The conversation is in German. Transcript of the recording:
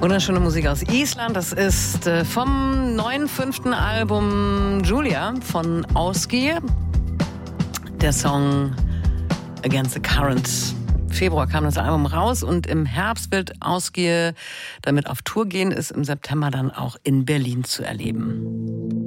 Wunderschöne Musik aus Island. Das ist vom neuen 5. Album Julia von Ásgeir. Der Song Against the Current. Februar kam das Album raus und im Herbst wird Ásgeir damit auf Tour gehen, ist im September dann auch in Berlin zu erleben.